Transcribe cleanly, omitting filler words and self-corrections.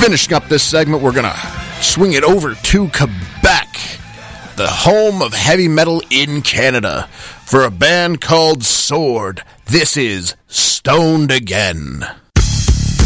Finishing up this segment, we're going to swing it over to Quebec, the home of heavy metal in Canada, for a band called Sword. This is Stoned Again.